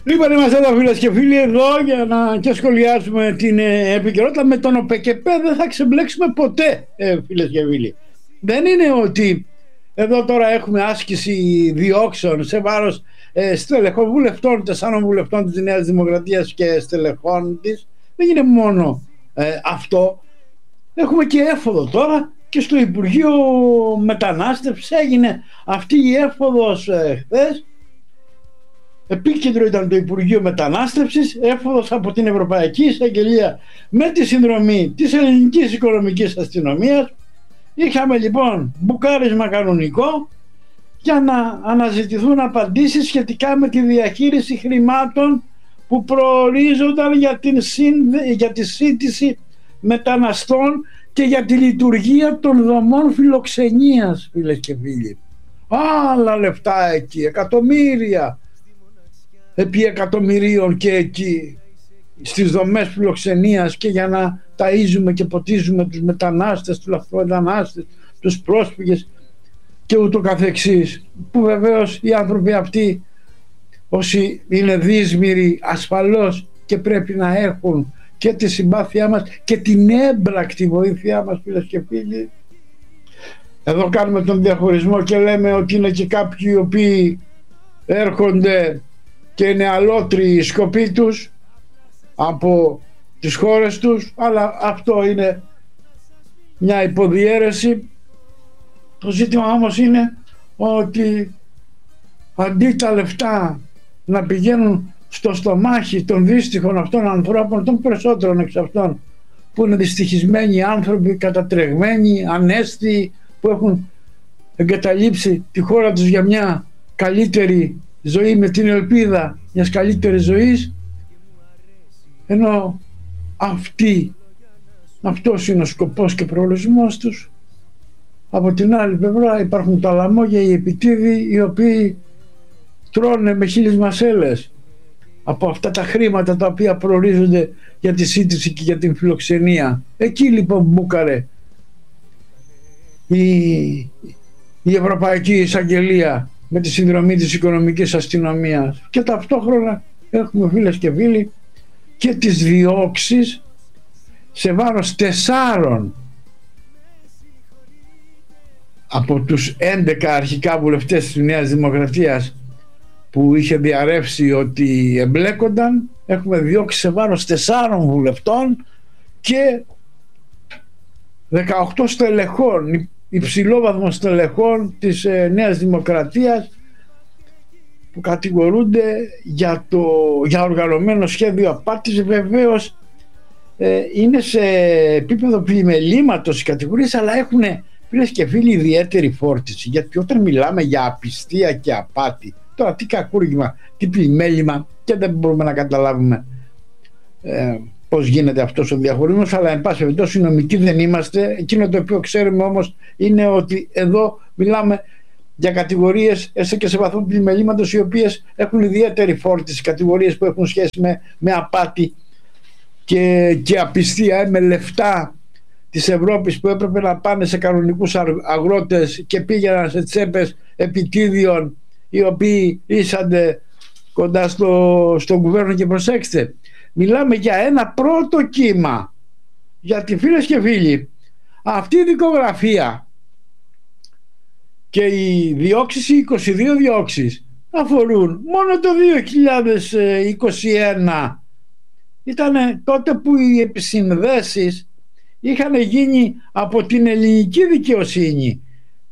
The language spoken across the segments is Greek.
Λοιπόν, είμαστε εδώ φίλες και φίλοι, εδώ για να και σχολιάσουμε την επικαιρότητα. Με τον ΟΠΕΚΕΠΕ δεν θα ξεμπλέξουμε ποτέ, φίλες και φίλοι. Δεν είναι ότι εδώ τώρα έχουμε άσκηση διώξεων σε βάρος στελεχών βουλευτών, 4 βουλευτών της Νέας Δημοκρατίας και στελεχών της. Δεν είναι μόνο αυτό. Έχουμε και έφοδο τώρα και στο Υπουργείο Μετανάστευσης έγινε αυτή η έφοδος χθες. Επίκεντρο ήταν το Υπουργείο Μετανάστευσης, έφοδος από την Ευρωπαϊκή Εισαγγελία με τη συνδρομή της Ελληνικής Οικονομικής Αστυνομίας. Είχαμε λοιπόν μπουκάρισμα κανονικό για να αναζητηθούν απαντήσεις σχετικά με τη διαχείριση χρημάτων που προορίζονταν για τη σύντηση μεταναστών και για τη λειτουργία των δομών φιλοξενίας, φίλες και φίλοι. Άλλα λεφτά εκεί, εκατομμύρια επί εκατομμυρίων και εκεί στις δομές φιλοξενίας και για να ταΐζουμε και ποτίζουμε τους μετανάστες, τους λαθρομετανάστες, τους πρόσφυγες και ούτω καθεξής, που βεβαίως οι άνθρωποι αυτοί, όσοι είναι δύσμηροι, ασφαλώς και πρέπει να έχουν και τη συμπάθειά μας και την έμπρακτη βοήθειά μας, φίλες και φίλοι. Εδώ κάνουμε τον διαχωρισμό και λέμε ότι είναι και κάποιοι οι οποίοι έρχονται και είναι αλότριοι οι σκοποί τους από τις χώρες τους, αλλά αυτό είναι μια υποδιέρεση. Το ζήτημα όμως είναι ότι αντί τα λεφτά να πηγαίνουν στο στομάχι των δύστιχων αυτών ανθρώπων, των περισσότερων εξ αυτών που είναι δυστυχισμένοι άνθρωποι, κατατρεγμένοι, ανέστιοι, που έχουν εγκαταλείψει τη χώρα τους για μια καλύτερη ζωή, με την ελπίδα μιας καλύτερης ζωής, ενώ αυτός είναι ο σκοπός και προορισμός τους. Από την άλλη πλευρά υπάρχουν τα λαμόγια, οι επιτίδιοι, οι οποίοι τρώνε με χίλιες μασέλες από αυτά τα χρήματα τα οποία προορίζονται για τη σύντηση και για την φιλοξενία. Εκεί λοιπόν μπούκαρε η Ευρωπαϊκή Εισαγγελία με τη συνδρομή της Οικονομικής Αστυνομίας, και ταυτόχρονα έχουμε, φίλες και φίλοι, και τις διώξεις σε βάρος 4 από τους 11 αρχικά βουλευτές της Νέας Δημοκρατίας που είχε διαρρεύσει ότι εμπλέκονταν. Έχουμε διώξει σε βάρος 4 βουλευτών και 18 στελεχών, υψηλόβαθμων στελεχών της Νέας Δημοκρατίας, που κατηγορούνται για οργανωμένο σχέδιο απάτης. Βεβαίως είναι σε επίπεδο πλημελήματος οι κατηγορίες, αλλά έχουν, φίλες και φίλοι, ιδιαίτερη φόρτιση, γιατί όταν μιλάμε για απιστία και απάτη, τώρα τι κακούργημα, τι πλημέλημα, και δεν μπορούμε να καταλάβουμε πώς γίνεται αυτός ο διαχωρισμός, αλλά εν πάση περιπτώσει νομικοί δεν είμαστε. Εκείνο το οποίο ξέρουμε όμως είναι ότι εδώ μιλάμε για κατηγορίες έστω και σε βαθμό πλημελήματος, οι οποίες έχουν ιδιαίτερη φόρτιση, κατηγορίες που έχουν σχέση με απάτη και απιστία, με λεφτά της Ευρώπης που έπρεπε να πάνε σε κανονικούς αγρότες και πήγαιναν σε τσέπες επιτίδιων οι οποίοι ήσανται κοντά στον κουβέρνο. Και προσέξτε, μιλάμε για ένα πρώτο κύμα, γιατί, φίλες και φίλοι, αυτή η δικογραφία και οι διώξεις, οι 22 διώξεις, αφορούν μόνο το 2021. Ήταν τότε που οι επισυνδέσεις είχαν γίνει από την ελληνική δικαιοσύνη.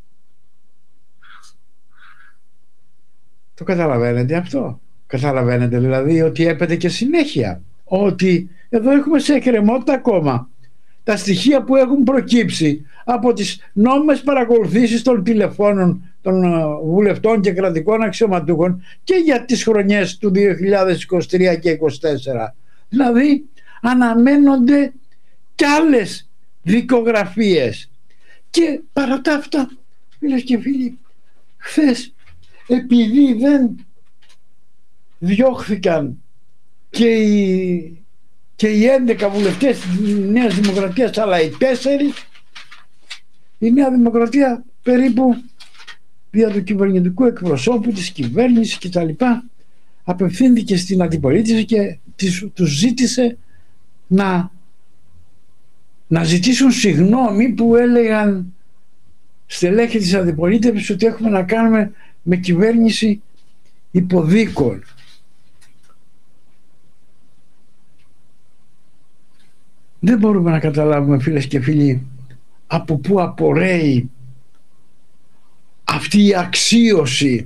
Το καταλαβαίνετε αυτό? Καταλαβαίνετε δηλαδή ότι έπεται και συνέχεια, ότι εδώ έχουμε σε εκκρεμότητα ακόμα τα στοιχεία που έχουν προκύψει από τις νόμιμες παρακολουθήσεις των τηλεφώνων των βουλευτών και κρατικών αξιωματούχων και για τις χρονιές του 2023 και 2024. Δηλαδή αναμένονται κι άλλες δικογραφίες. Και παρά τα αυτά, φίλες και φίλοι, χθες, επειδή δεν διώχθηκαν και οι 11 βουλευτές της Νέας Δημοκρατίας, αλλά οι 4, η Νέα Δημοκρατία περίπου δια του κυβερνητικού εκπροσώπου της κυβέρνησης κτλ. απευθύνθηκε στην αντιπολίτευση και τους ζήτησε να ζητήσουν συγγνώμη που έλεγαν στελέχη της αντιπολίτευσης ότι έχουμε να κάνουμε με κυβέρνηση υποδίκων. Δεν μπορούμε να καταλάβουμε, φίλες και φίλοι, από πού απορρέει αυτή η αξίωση.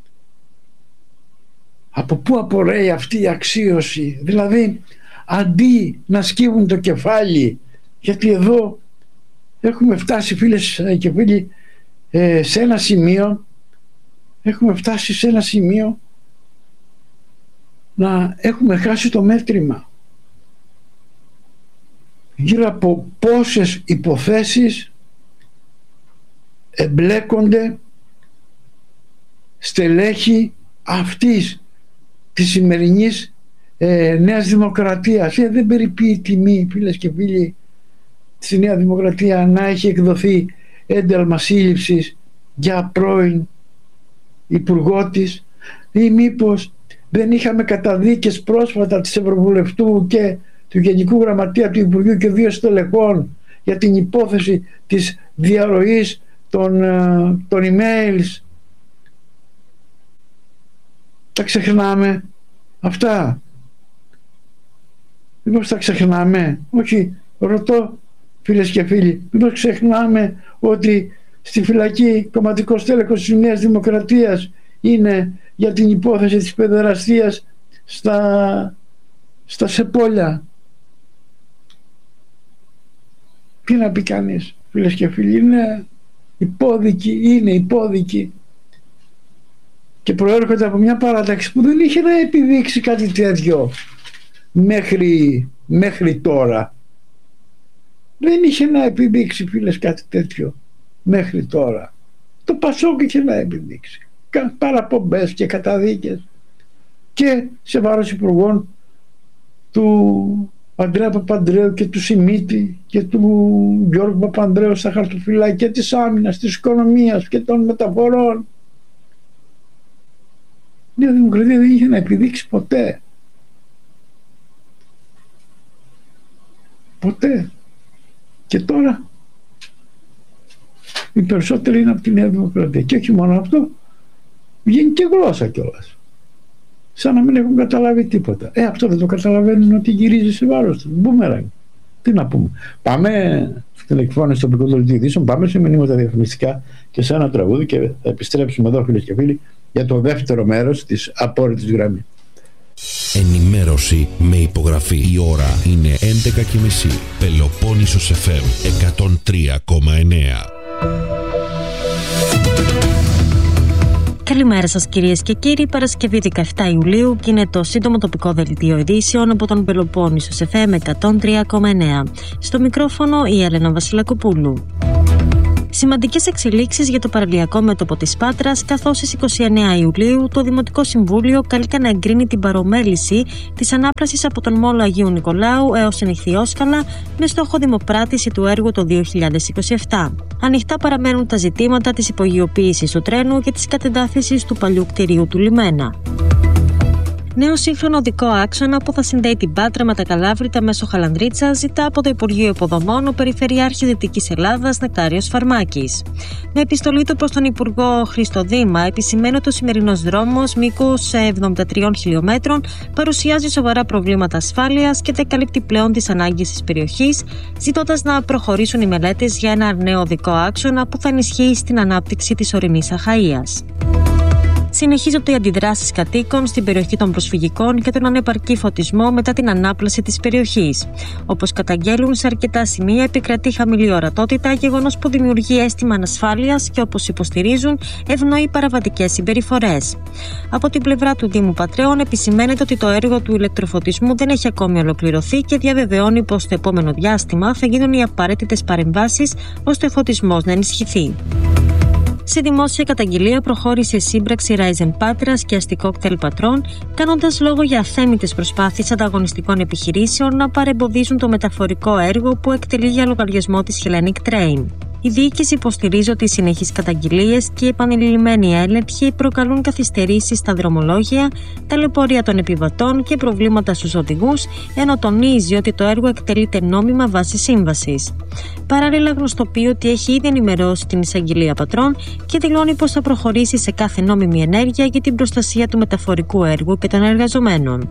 Από πού απορρέει αυτή η αξίωση. Δηλαδή, αντί να σκύβουν το κεφάλι, γιατί εδώ έχουμε φτάσει, φίλες και φίλοι, σε ένα σημείο, να έχουμε χάσει το μέτρημα. Γύρω από πόσες υποθέσεις εμπλέκονται στελέχη αυτής της σημερινής Νέας Δημοκρατίας. Δεν περιποιεί τιμή, φίλες και φίλοι, στη Νέα Δημοκρατία να έχει εκδοθεί ένταλμα σύλληψης για πρώην υπουργό της, ή μήπως δεν είχαμε καταδίκες πρόσφατα της Ευρωβουλευτού και του Γενικού Γραμματεία του Υπουργείου και 2 στελεχών για την υπόθεση της διαρροής των emails. Τα ξεχνάμε αυτά? Μήπως τα ξεχνάμε? Όχι, ρωτώ, φίλες και φίλοι, μήπως ξεχνάμε ότι στη φυλακή κομματικός τέλεχος της Νέας Δημοκρατίας είναι για την υπόθεση της παιδεραστίας στα Σεπόλια? Τι να πει κανείς, φίλες και φίλοι, είναι υπόδικοι και προέρχονται από μια παράταξη που δεν είχε να επιδείξει κάτι τέτοιο μέχρι τώρα. Δεν είχε να επιδείξει, φίλες, κάτι τέτοιο μέχρι τώρα. Το Πασόκ είχε να επιδείξει παραπομπές και καταδίκες και σε βάρος υπουργών του Αντρέα Παπανδρέου και του Σιμίτη και του Γιώργου Παπανδρέου στα χαρτοφυλάκια της άμυνας, της οικονομίας και των μεταφορών. Η Νέα Δημοκρατία δεν είχε να επιδείξει ποτέ. Και τώρα οι περισσότεροι είναι από τη Νέα Δημοκρατία. Και όχι μόνο αυτό, βγαίνει και γλώσσα κιόλας. Σαν να μην έχουν καταλάβει τίποτα. Αυτό δεν το καταλαβαίνουν, ότι γυρίζει σε βάρος του. Μπούμεραγκ. Τι να πούμε. Πάμε στην εκφώνηση τοπικών δελτίων ειδήσεων, πάμε σε μηνύματα διαφημιστικά και σε ένα τραγούδι και θα επιστρέψουμε εδώ, φίλες και φίλοι, για το δεύτερο μέρος της απόρριτης γραμμής. Ενημέρωση με υπογραφή. Η ώρα είναι 11:30. Πελοπόννησος FM 103,9. Καλημέρα σας, κυρίες και κύριοι. Παρασκευή 17 Ιουλίου και είναι το σύντομο τοπικό δελτίο ειδήσεων από τον Πελοπόννησο FM 103,9. Στο μικρόφωνο η Έλενα Βασιλακοπούλου. Σημαντικές εξελίξεις για το παραλιακό μέτωπο της Πάτρας, καθώς στις 29 Ιουλίου το Δημοτικό Συμβούλιο καλείται να εγκρίνει την παρομέληση της ανάπλασης από τον Μόλο Αγίου Νικολάου έως την Ιχθυόσκαλα με στόχο δημοπράτηση του έργου το 2027. Ανοιχτά παραμένουν τα ζητήματα της υπογειοποίησης του τρένου και της κατεδάφισης του παλιού κτηρίου του λιμένα. Νέο σύγχρονο οδικό άξονα που θα συνδέει την Πάτρα με τα Καλάβρητα μέσω Χαλανδρίτσα ζητά από το Υπουργείο Υποδομών ο Περιφερειάρχης Δυτικής Ελλάδας Νεκτάριος Φαρμάκης. Με επιστολή του προς τον Υπουργό Χρήστο Δήμα, επισημαίνει ότι ο σημερινός δρόμος μήκους 73 χιλιόμετρων παρουσιάζει σοβαρά προβλήματα ασφάλειας και δεν καλύπτει πλέον τις ανάγκες της περιοχής, ζητώντας να προχωρήσουν οι μελέτες για ένα νέο οδικό άξονα που θα ενισχύει στην ανάπτυξη της ορεινής Αχαΐας. Συνεχίζονται οι αντιδράσεις κατοίκων στην περιοχή των προσφυγικών και τον ανεπαρκή φωτισμό μετά την ανάπλαση της περιοχής. Όπως καταγγέλουν, σε αρκετά σημεία επικρατεί χαμηλή ορατότητα, γεγονός που δημιουργεί αίσθημα ανασφάλειας και, όπως υποστηρίζουν, ευνοεί παραβατικές συμπεριφορές. Από την πλευρά του Δήμου Πατρέων επισημαίνεται ότι το έργο του ηλεκτροφωτισμού δεν έχει ακόμη ολοκληρωθεί και διαβεβαιώνει πως στο επόμενο διάστημα θα γίνουν οι απαραίτητες παρεμβάσεις ώστε ο φωτισμός να ενισχυθεί. Σε δημόσια καταγγελία προχώρησε σύμπραξη Rise Πάτρας και Αστικόκτελ Πατρών, κάνοντας λόγο για αθέμητες προσπάθειες ανταγωνιστικών επιχειρήσεων να παρεμποδίσουν το μεταφορικό έργο που εκτελεί για λογαριασμό της Hellenic Train. Η διοίκηση υποστηρίζει ότι οι συνεχείς καταγγελίες και οι επανειλημμένοι έλεγχοι προκαλούν καθυστερήσεις στα δρομολόγια, ταλαιπωρία των επιβατών και προβλήματα στους οδηγούς, ενώ τονίζει ότι το έργο εκτελείται νόμιμα βάσει σύμβασης. Παράλληλα, γνωστοποιεί ότι έχει ήδη ενημερώσει την εισαγγελία Πατρών και δηλώνει πως θα προχωρήσει σε κάθε νόμιμη ενέργεια για την προστασία του μεταφορικού έργου και των εργαζομένων.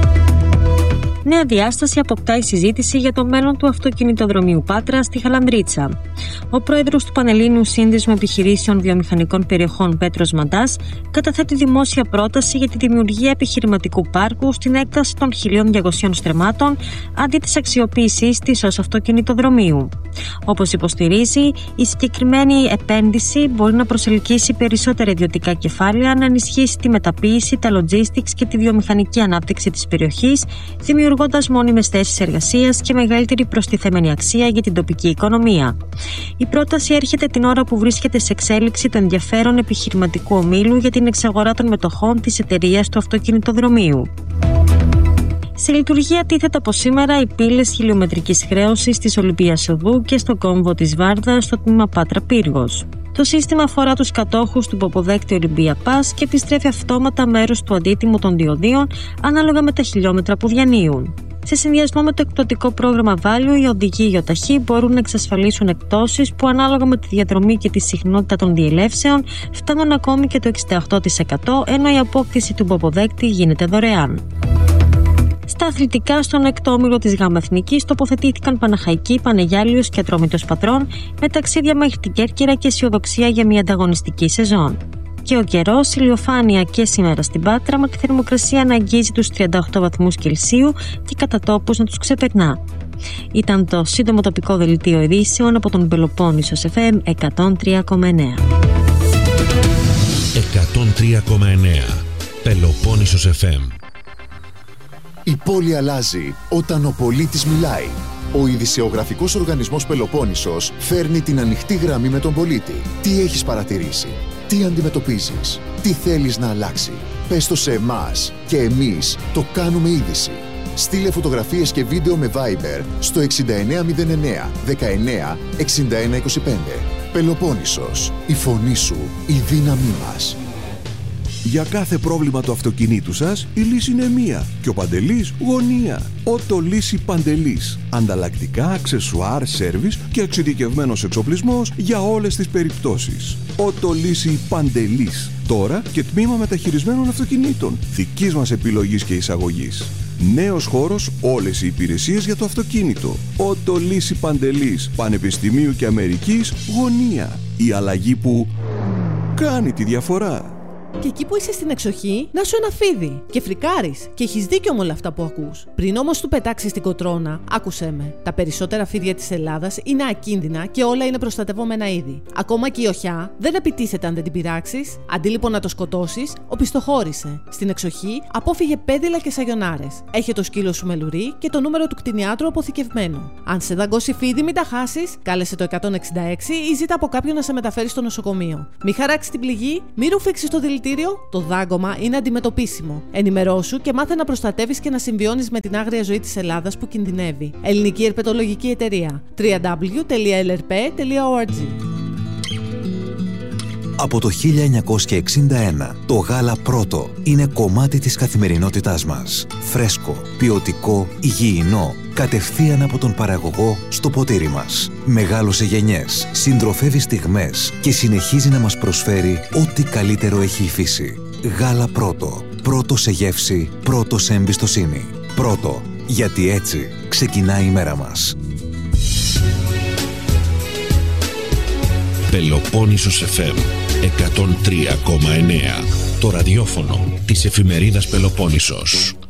Νέα διάσταση αποκτά η συζήτηση για το μέλλον του αυτοκινητοδρομίου Πάτρα στη Χαλανδρίτσα. Ο πρόεδρος του Πανελλήνιου Σύνδεσμου Επιχειρήσεων Βιομηχανικών Περιοχών, Πέτρος Μαντάς, καταθέτει δημόσια πρόταση για τη δημιουργία επιχειρηματικού πάρκου στην έκταση των 1.200 στρεμμάτων αντί της αξιοποίησής της ως αυτοκινητοδρομίου. Όπως υποστηρίζει, η συγκεκριμένη επένδυση μπορεί να προσελκύσει περισσότερα ιδιωτικά κεφάλαια, να ενισχύσει τη μεταποίηση, τα logistics και τη βιομηχανική ανάπτυξη της περιοχής, δημιουργώντας μόνιμες θέσεις εργασίας και μεγαλύτερη προστιθέμενη αξία για την τοπική οικονομία. Η πρόταση έρχεται την ώρα που βρίσκεται σε εξέλιξη το ενδιαφέρον επιχειρηματικού ομίλου για την εξαγορά των μετοχών της εταιρείας του αυτοκινητοδρομίου. Σε λειτουργία τίθεται από σήμερα οι πύλες χιλιομετρικής χρέωσης της Ολυμπίας Οδού και στο κόμβο της Βάρδας στο τμήμα Πάτρα Πύργος. Το σύστημα αφορά τους κατόχους του υποποδέκτη Olympia Pass και επιστρέφει αυτόματα μέρος του αντίτιμου των διοδίων ανάλογα με τα χιλιόμετρα που διανύουν. Σε συνδυασμό με το εκπτωτικό πρόγραμμα Value, οι οδηγοί ΙΟΤΑΧΗ μπορούν να εξασφαλίσουν εκπτώσεις που ανάλογα με τη διαδρομή και τη συχνότητα των διελεύσεων φτάνουν ακόμη και το 68%, ενώ η απόκτηση του υποποδέκτη γίνεται δωρεάν. Στα αθλητικά, στον έκτο όμιλο της ΓΑΜΑ Εθνικής τοποθετήθηκαν Παναχαϊκή, Πανεγιάλιος και Ατρόμητος Πατρών με ταξίδια μέχρι την Κέρκυρα και αισιοδοξία για μια ανταγωνιστική σεζόν. Και ο καιρός, ηλιοφάνεια και σήμερα στην Πάτρα, με τη θερμοκρασία να αγγίζει τους 38 βαθμούς Κελσίου και κατά τόπους να τους ξεπερνά. Ήταν το σύντομο τοπικό δελτίο ειδήσεων από τον Πελοπόννησο FM 103,9. 103,9 Πελοπόννησος FM. Η πόλη αλλάζει όταν ο πολίτης μιλάει. Ο ειδησεογραφικός οργανισμός Πελοπόννησος φέρνει την ανοιχτή γραμμή με τον πολίτη. Τι έχεις παρατηρήσει, τι αντιμετωπίζεις, τι θέλεις να αλλάξει. Πες το σε εμάς και εμείς το κάνουμε είδηση. Στείλε φωτογραφίες και βίντεο με Viber στο 6909 19 61 25. Πελοπόννησος, η φωνή σου, η δύναμή μας. Για κάθε πρόβλημα του αυτοκινήτου σας, η λύση είναι μία και ο Παντελής γωνία. Ότο Λύση Παντελής. Ανταλλακτικά, αξεσουάρ, σέρβις και εξειδικευμένος εξοπλισμός για όλες τις περιπτώσεις. Ότο Λύση Παντελής. Τώρα και τμήμα μεταχειρισμένων αυτοκινήτων. Δικής μας επιλογής και εισαγωγής. Νέος χώρος, όλες οι υπηρεσίες για το αυτοκίνητο. Ότο Λύση Παντελής. Πανεπιστημίου και Αμερικής γωνία. Η αλλαγή που κάνει τη διαφορά. Και εκεί που είσαι στην εξοχή, να σου ένα φίδι και φρικάρεις. Και έχεις δίκιο με όλα αυτά που ακούς. Πριν όμως του πετάξεις την κοτρώνα, άκουσέ με. Τα περισσότερα φίδια της Ελλάδας είναι ακίνδυνα και όλα είναι προστατευόμενα είδη. Ακόμα και η οχιά δεν επιτίθεται αν δεν την πειράξεις. Αντί λοιπόν να το σκοτώσεις, οπισθοχώρησε. Στην εξοχή, απόφυγε πέδιλα και σαγιονάρες. Έχε το σκύλο σου με λουρί και το νούμερο του κτηνιάτρου αποθηκευμένο. Αν σε δαγκώσει φίδι, μην τα χάσεις, κάλεσε το 166 ή ζήτα από κάποιον να σε μεταφέρει στο νοσοκομείο. Μη χαράξει την πληγή, μη ρουφήξεις το δηλητήριο. Το δάγκωμα είναι αντιμετωπίσιμο. Ενημερώσου και μάθε να προστατεύεις και να συμβιώνεις με την άγρια ζωή της Ελλάδας που κινδυνεύει. Ελληνική Ερπετολογική Εταιρεία. www.lrp.org. Από το 1961, το γάλα Πρώτο είναι κομμάτι της καθημερινότητάς μας. Φρέσκο, ποιοτικό, υγιεινό, κατευθείαν από τον παραγωγό στο ποτήρι μας. Μεγάλωσε γενιές, συντροφεύει στιγμές και συνεχίζει να μας προσφέρει ό,τι καλύτερο έχει η φύση. Γάλα Πρώτο. Πρώτο σε γεύση, πρώτο σε εμπιστοσύνη. Πρώτο, γιατί έτσι ξεκινάει η μέρα μας. Πελοπόννησος FM 103,9. Το ραδιόφωνο της εφημερίδας Πελοπόννησος.